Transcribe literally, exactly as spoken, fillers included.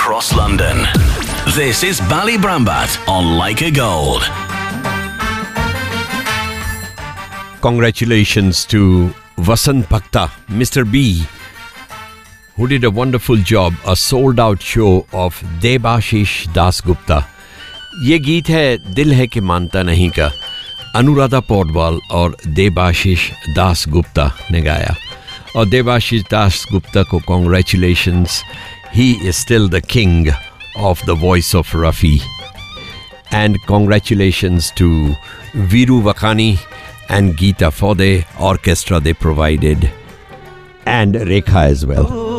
across London. This is Ballybrambat on Like a Gold. Congratulations to Vasant Bhakta, Mister B, who did a wonderful job, a sold-out show of Debashish Dasgupta. ये गीत है दिल है कि मानता नहीं का, अनुराधा पौडवाल और देबाशीष दास गुप्ता ने गाया. और देबाशीष दास गुप्ता को congratulations, he is still the king of the voice of Rafi. And congratulations to Viru Vakani and Geeta for the orchestra they provided, and Rekha as well.